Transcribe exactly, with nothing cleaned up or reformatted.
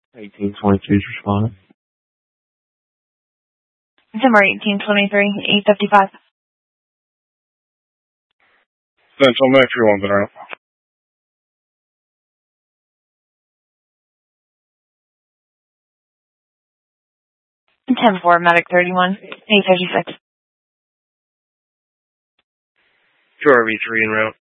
eighteen twenty-three is responding. December eighteen twenty-three, eight fifty-five. Central Metro on the route. ten four, Medic thirty-one, eight fifty-six. two R V three en route.